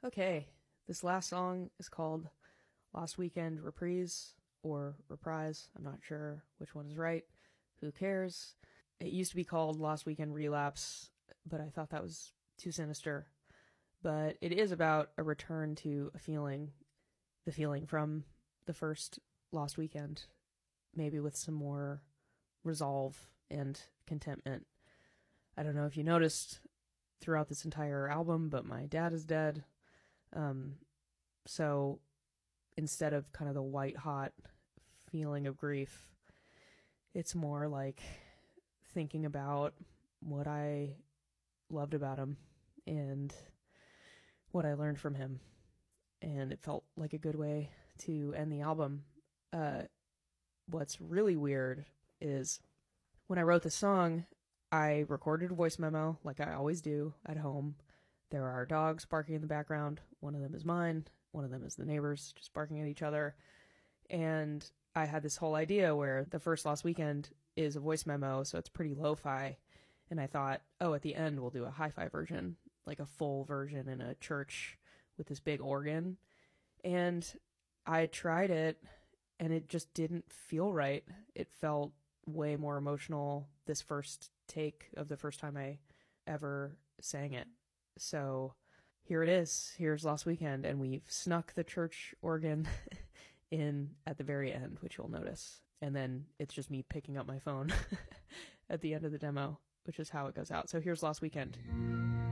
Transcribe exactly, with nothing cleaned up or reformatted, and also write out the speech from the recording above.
Okay, this last song is called Lost Weekend Reprise or Reprise. I'm not sure which one is right. Who cares? It used to be called Lost Weekend Relapse, but I thought that was too sinister. But it is about a return to a feeling, the feeling from the first Lost Weekend, maybe with some more resolve and contentment. I don't know if you noticed throughout this entire album, but my dad is dead. Um, so instead of kind of the white hot feeling of grief, it's more like thinking about what I loved about him and what I learned from him. And it felt like a good way to end the album. Uh, what's really weird is when I wrote the song, I recorded a voice memo like I always do at home. There are dogs barking in the background. One of them is mine. One of them is the neighbors just barking at each other. And I had this whole idea where the first Lost Weekend is a voice memo, so it's pretty lo-fi. And I thought, oh, at the end we'll do a hi-fi version, like a full version in a church with this big organ. And I tried it, and it just didn't feel right. It felt way more emotional this first take of the first time I ever sang it. So here it is. Here's Lost Weekend, and we've snuck the church organ in at the very end, which you'll notice. And then it's just me picking up my phone at the end of the demo, which is how it goes out. So here's Lost Weekend.